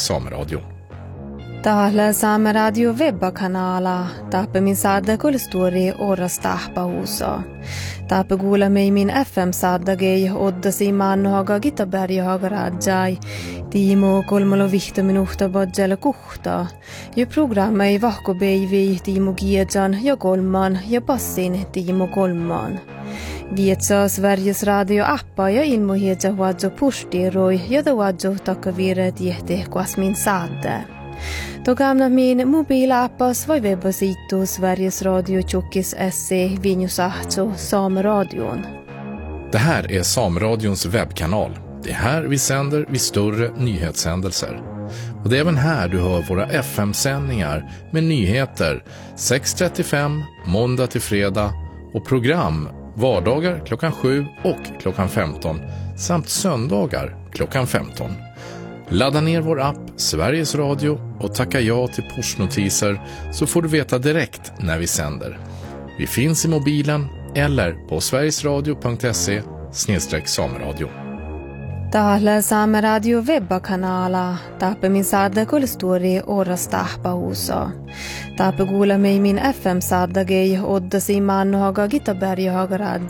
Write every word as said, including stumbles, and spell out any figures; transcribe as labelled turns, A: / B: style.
A: Sameradio.
B: Täällä Sameradio webbakanala. Taappe min saada kulstori oras tahpa huusa. Taappe kuule mei min F M-saadagei oddasi maannohaga Gitaberghaga rajai. Tiimo kolmalo vihto minuhta badjale kuhta. Ja programma ei vahko beivi Tiimo Giedjan ja kolman ja passin Tiimo kolman. Vietsa Sveriges radio-appa ja ilmohiedja huadjo pustiroi ja da huadjo takavire tiehti kuas min saade. Då gamla min mobilappas var webbasitu Sveriges Radio Tjockis S C Vinjusahto Sameradion.
A: Det här är Sameradions webbkanal. Det är här vi sänder vid större nyhetshändelser. Och det är även här du hör våra F M-sändningar med nyheter sex trettiofem måndag till fredag och program vardagar klockan sju och klockan femton samt söndagar klockan femton. Ladda ner vår app Sveriges Radio och tacka ja till pushnotiser så får du veta direkt när vi sänder. Vi finns i mobilen eller på sverigesradio punkt se snedstreck sameradio.
B: Täällä Sameradio webbakanala. Taappe min saada kulstori oras tahpa huusa. Taappe kuule mei min F M-saadagei oddasi maannohaga Gitaberghaga rajai.